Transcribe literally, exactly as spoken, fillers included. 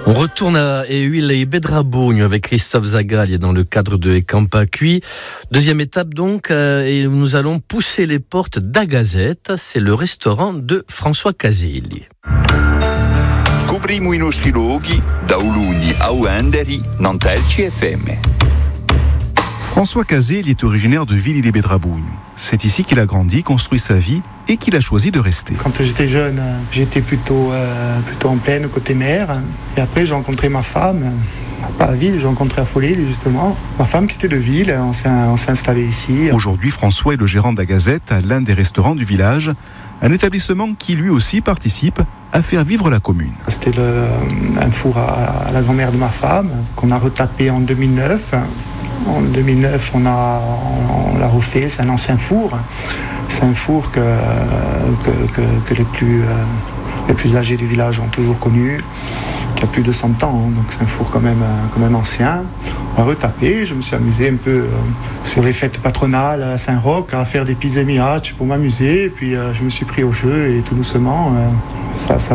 On retourne à Éhuil et Bedrabougne avec Christophe Zagalia dans le cadre de Campa Cuit. Deuxième étape donc, euh, et nous allons pousser les portes d'Agazette. C'est le restaurant de François Caselli. Scopriamo i nostri luoghi da Ulugni a Uenderi, Nantelci F M. François Caselli est originaire de Villiers-les-Bedrabougne. C'est ici qu'il a grandi, construit sa vie et qu'il a choisi de rester. Quand j'étais jeune, j'étais plutôt, euh, plutôt en plaine, côté mer. Et après, j'ai rencontré ma femme, pas à Ville, j'ai rencontré à Follet, justement. Ma femme qui était de Ville, on s'est, on s'est installé ici. Aujourd'hui, François est le gérant d'Agazette, à l'un des restaurants du village, un établissement qui lui aussi participe à faire vivre la commune. C'était le, un four à, à la grand-mère de ma femme, qu'on a retapé en deux mille neuf. En deux mille neuf, on, a, on l'a refait, c'est un ancien four. C'est un four que, que, que, que les, plus, euh, les plus âgés du village ont toujours connu, qui a plus de cent ans, donc c'est un four quand même, quand même ancien. On l'a retapé, je me suis amusé un peu euh, sur les fêtes patronales à Saint-Roch, à faire des pizzas miach pour m'amuser, et puis euh, je me suis pris au jeu et tout doucement, euh, ça, ça